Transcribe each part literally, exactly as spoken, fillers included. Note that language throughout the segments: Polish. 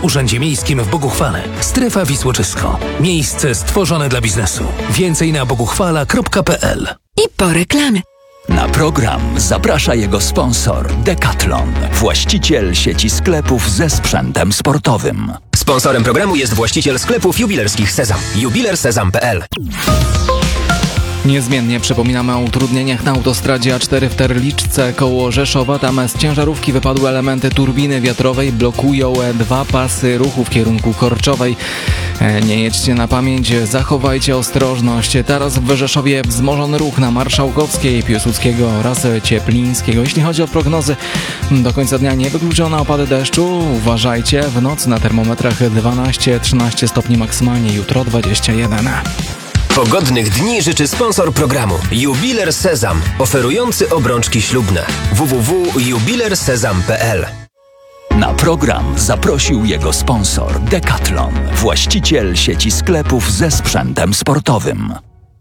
w Urzędzie Miejskim w Boguchwale. Strefa Wisłoczysko. Miejsce stworzone dla biznesu. Więcej na boguchwala kropka p l. I po reklamie. Na program zaprasza jego sponsor Decathlon, właściciel sieci sklepów ze sprzętem sportowym. Sponsorem programu jest właściciel sklepów jubilerskich Sezam. jubiler sezam kropka p l. Niezmiennie przypominamy o utrudnieniach na autostradzie A cztery w Terliczce koło Rzeszowa. Tam z ciężarówki wypadły elementy turbiny wiatrowej, blokują dwa pasy ruchu w kierunku Korczowej. Nie jedźcie na pamięć, zachowajcie ostrożność. Teraz w Rzeszowie wzmożony ruch na Marszałkowskiej, Piłsudskiego oraz Cieplińskiego. Jeśli chodzi o prognozy, do końca dnia nie wykluczono opady deszczu. Uważajcie, w nocy na termometrach dwanaście trzynaście stopni maksymalnie, jutro dwadzieścia jeden. Pogodnych dni życzy sponsor programu Jubiler Sezam, oferujący obrączki ślubne. w w w kropka jubiler sezam kropka p l. Na program zaprosił jego sponsor Decathlon, właściciel sieci sklepów ze sprzętem sportowym.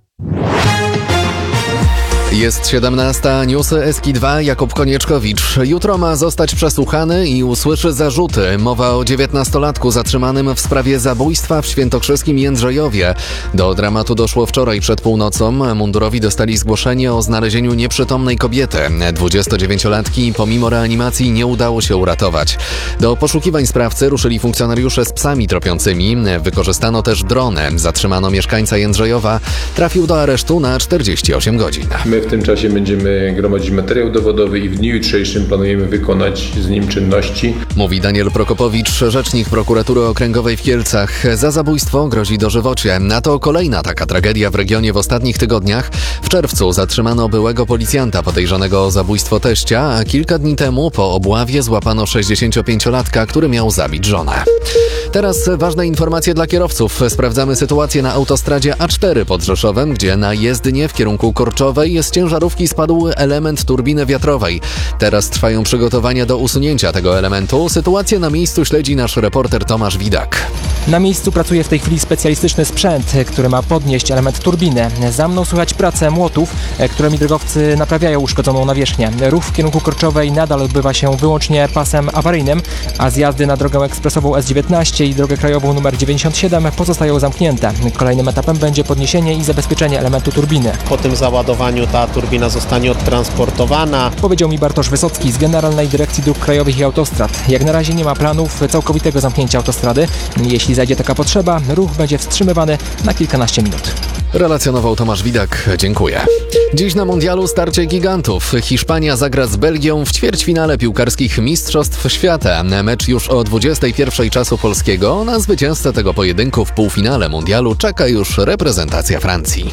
Jest siedemnasta, newsy S K dwa, Jakub Konieczkowicz. Jutro ma zostać przesłuchany i usłyszy zarzuty. Mowa o dziewiętnastolatku zatrzymanym w sprawie zabójstwa w świętokrzyskim Jędrzejowie. Do dramatu doszło wczoraj przed północą. Mundurowi dostali zgłoszenie o znalezieniu nieprzytomnej kobiety. dwudziestodziewięciolatki pomimo reanimacji nie udało się uratować. Do poszukiwań sprawcy ruszyli funkcjonariusze z psami tropiącymi. Wykorzystano też drony. Zatrzymano mieszkańca Jędrzejowa. Trafił do aresztu na czterdzieści osiem godzin. W tym czasie będziemy gromadzić materiał dowodowy i w dniu jutrzejszym planujemy wykonać z nim czynności. Mówi Daniel Prokopowicz, rzecznik prokuratury okręgowej w Kielcach. Za zabójstwo grozi dożywocie. A to kolejna taka tragedia w regionie w ostatnich tygodniach. W czerwcu zatrzymano byłego policjanta podejrzanego o zabójstwo teścia, a kilka dni temu po obławie złapano sześćdziesięciopięciolatka, który miał zabić żonę. Teraz ważne informacje dla kierowców. Sprawdzamy sytuację na autostradzie A cztery pod Rzeszowem, gdzie na jezdnię w kierunku Korczowej z ciężarówki spadł element turbiny wiatrowej. Teraz trwają przygotowania do usunięcia tego elementu. Sytuację na miejscu śledzi nasz reporter Tomasz Widak. Na miejscu pracuje w tej chwili specjalistyczny sprzęt, który ma podnieść element turbiny. Za mną słychać pracę młotów, którymi drogowcy naprawiają uszkodzoną nawierzchnię. Ruch w kierunku Korczowej nadal odbywa się wyłącznie pasem awaryjnym, a zjazdy na drogę ekspresową S dziewiętnaście i drogę krajową nr dziewięćdziesiąt siedem pozostają zamknięte. Kolejnym etapem będzie podniesienie i zabezpieczenie elementu turbiny. Po tym załadowaniu ta turbina zostanie odtransportowana. Powiedział mi Bartosz Wysocki z Generalnej Dyrekcji Dróg Krajowych i Autostrad. Jak na razie nie ma planów całkowitego zamknięcia autostrady. Jeśli zajdzie taka potrzeba, ruch będzie wstrzymywany na kilkanaście minut. Relacjonował Tomasz Widak. Dziękuję. Dziś na mundialu starcie gigantów. Hiszpania zagra z Belgią w ćwierćfinale piłkarskich Mistrzostw Świata. Mecz już o dwudziestej pierwszej czasu polskiego. Na zwycięzcę tego pojedynku w półfinale mundialu czeka już reprezentacja Francji.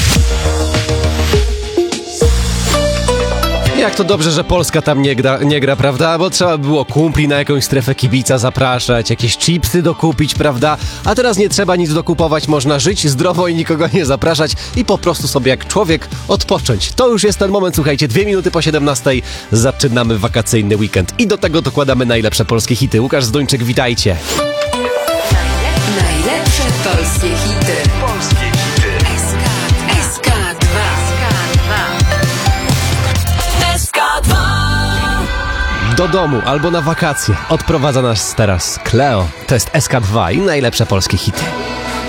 Jak to dobrze, że Polska tam nie gra, nie gra, prawda? Bo trzeba było kumpli na jakąś strefę kibica zapraszać, jakieś chipsy dokupić, prawda? A teraz nie trzeba nic dokupować, można żyć zdrowo i nikogo nie zapraszać i po prostu sobie jak człowiek odpocząć. To już jest ten moment, słuchajcie, dwie minuty po siedemnastej zaczynamy wakacyjny weekend i do tego dokładamy najlepsze polskie hity. Łukasz Zdończyk, witajcie. Najlepsze polskie hity. Polskie hity. S K dwa. S K dwa. Do domu albo na wakacje odprowadza nas teraz Cleo. To jest S K dwa i najlepsze polskie hity.